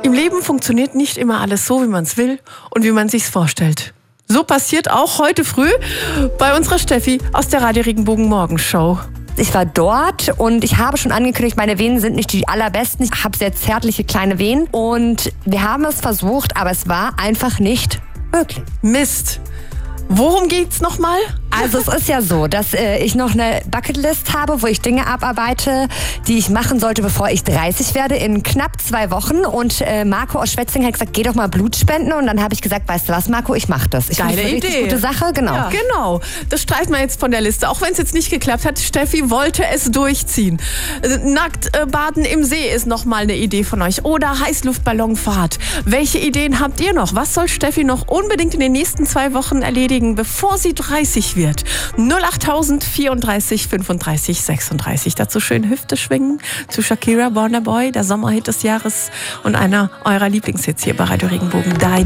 Im Leben funktioniert nicht immer alles so, wie man es will und wie man sich's vorstellt. So passiert auch heute früh bei unserer Steffi aus der Radio Regenbogen Morgenshow. Ich war dort und ich habe schon angekündigt, meine Venen sind nicht die allerbesten. Ich habe sehr zärtliche kleine Venen und wir haben es versucht, aber es war einfach nicht möglich. Mist. Worum geht's nochmal? Also es ist ja so, dass ich noch eine Bucketlist habe, wo ich Dinge abarbeite, die ich machen sollte, bevor ich 30 werde, in knapp 2 Wochen. Und Marco aus Schwetzingen hat gesagt, geh doch mal Blut spenden. Und dann habe ich gesagt, weißt du was, Marco, ich mache das. Geile Idee. Richtig gute Sache, genau. Ja. Genau, das streichen wir jetzt von der Liste. Auch wenn es jetzt nicht geklappt hat, Steffi wollte es durchziehen. Nackt baden im See ist nochmal eine Idee von euch. Oder Heißluftballonfahrt. Welche Ideen habt ihr noch? Was soll Steffi noch unbedingt in den nächsten 2 Wochen erledigen, bevor sie 30 wird? 08000 34 35 36. Dazu schön Hüfte schwingen zu Shakira, Burna Boy, der Sommerhit des Jahres und einer eurer Lieblingshits hier bei Radio Regenbogen.